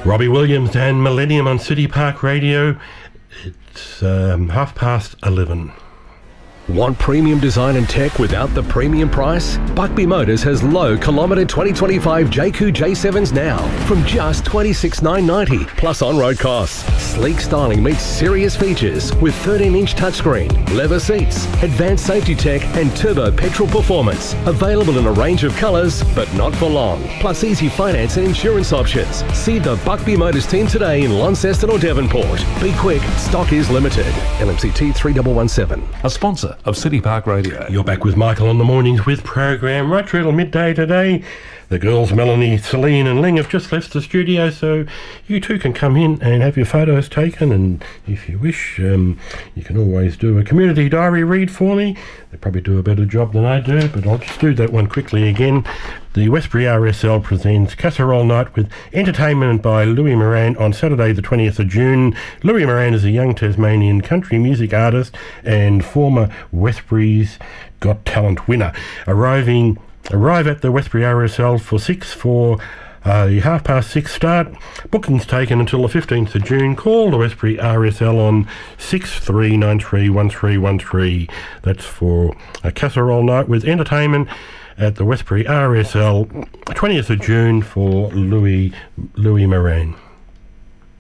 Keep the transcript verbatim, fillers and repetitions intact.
Robbie Williams and Millennium on City Park Radio. It's um, half past eleven. Want premium design and tech without the premium price? Buckby Motors has low kilometre twenty twenty-five J Q J sevens now from just twenty-six thousand nine hundred ninety plus on-road costs. Sleek styling meets serious features with thirteen inch touchscreen, leather seats, advanced safety tech and turbo petrol performance. Available in a range of colours, but not for long. Plus easy finance and insurance options. See the Buckby Motors team today in Launceston or Devonport. Be quick, stock is limited. L M C T three one one seven. A sponsor of City Park Radio. You're back with Michael on the Mornings with program right through till midday today. The girls, Melanie, Celine and Ling, have just left the studio, so you too can come in and have your photos taken, and if you wish, um, you can always do a community diary read for me. They probably do a better job than I do, but I'll just do that one quickly again. The Westbury R S L presents Casserole Night with entertainment by Louis Moran on Saturday the twentieth of June. Louis Moran is a young Tasmanian country music artist and former Westbury's Got Talent winner. Arriving Arrive at the Westbury R S L for six for uh, the half past six start. Bookings taken until the fifteenth of June. Call the Westbury R S L on six three nine three one three one three. That's for a Casserole Night with entertainment at the Westbury R S L, twentieth of June for Louis Louis Moran.